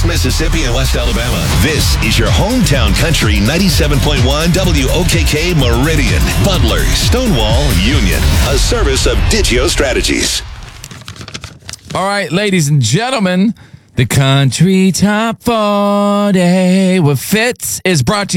East Mississippi and West Alabama. This is your hometown country 97.1 WOKK Meridian, Butler, Stonewall, Union. A service of Digio Strategies. All right, ladies and gentlemen, the Country Top 40 with Fitz is brought to you